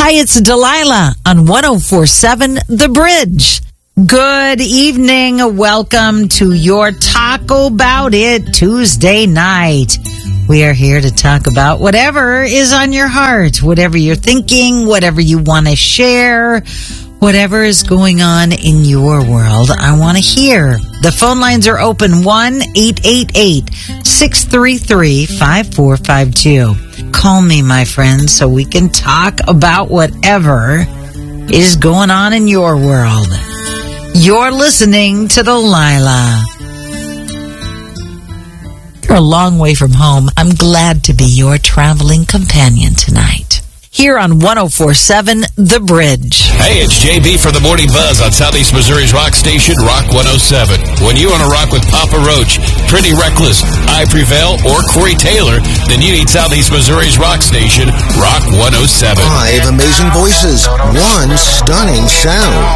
Hi, it's Delilah on 104.7 The Bridge. Good evening. Welcome to your Talk About It Tuesday night. We are here to talk about whatever is on your heart, whatever you're thinking, whatever you want to share, whatever is going on in your world. I want to hear. The phone lines are open 1-888-633-5452. Call me, my friend, so we can talk about whatever is going on in your world. You're listening to Delilah. You're a long way from home. I'm glad to be your traveling companion tonight. Here on 104.7 The Bridge. Hey, it's JB for the Morning Buzz on Southeast Missouri's rock station, Rock 107. When you want to rock with Papa Roach, Pretty Reckless, I Prevail, or Corey Taylor, then you need Southeast Missouri's rock station, Rock 107. 5 amazing voices, 1 stunning sound.